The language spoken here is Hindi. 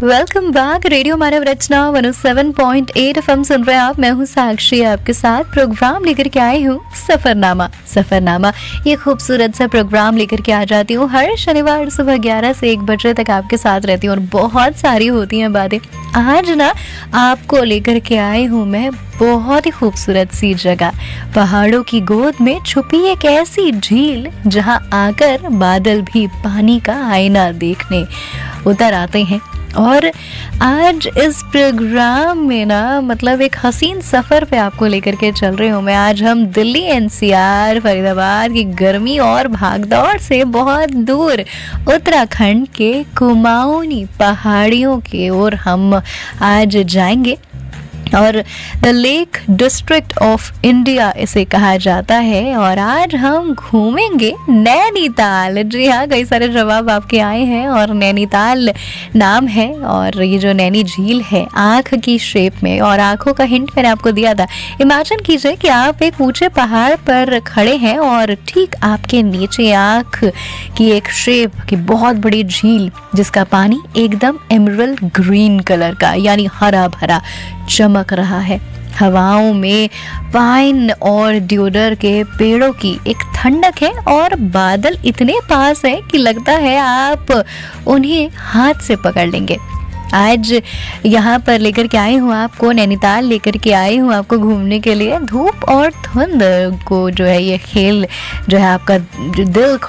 Welcome back. रेडियो मानव रचना 107.8 एफएम सुन रहे हैं आप। मैं हूँ साक्षी, आपके साथ प्रोग्राम लेकर के आई हूँ सफरनामा। ये खूबसूरत सा प्रोग्राम लेकर के आ जाती हूँ हर शनिवार सुबह 11 से 1 बजे तक आपके साथ रहती हूँ और बहुत सारी होती हैं बातें। आज ना आपको लेकर के आई हूँ मैं बहुत ही खूबसूरत सी जगह, पहाड़ों की गोद में छुपी एक ऐसी झील जहाँ आकर बादल भी पानी का आईना देखने उतर आते हैं। और आज इस प्रोग्राम में ना मतलब एक हसीन सफ़र पे आपको लेकर के चल रही हूँ मैं। आज हम दिल्ली एनसीआर फरीदाबाद की गर्मी और भागदौड़ से बहुत दूर उत्तराखंड के कुमाऊनी पहाड़ियों की ओर हम आज जाएंगे। और the lake district of India इसे कहा जाता है। और आज हम घूमेंगे नैनीताल। जी हाँ, कई सारे जवाब आपके आए हैं और नैनीताल नाम है। और ये जो नैनी झील है आँख की शेप में, और आँखों का हिंट मैंने आपको दिया था। इमेजिन कीजिए कि आप एक ऊंचे पहाड़ पर खड़े हैं और ठीक आपके नीचे आँख की एक शेप की बहुत बड़ी झील जिसका पानी एकदम एमरल्ड ग्रीन कलर का यानी हरा भरा चमक रहा है। हवाओं में पाइन और ड्यूडर के पेड़ों की एक ठंडक है और बादल इतने पास है कि लगता है आप उन्हें हाथ से पकड़ लेंगे। आज यहाँ पर लेकर के आई हूँ आपको, नैनीताल लेकर के आई हूँ आपको घूमने के लिए। धूप और धुंध को जो है ये खेल जो है आपका दिल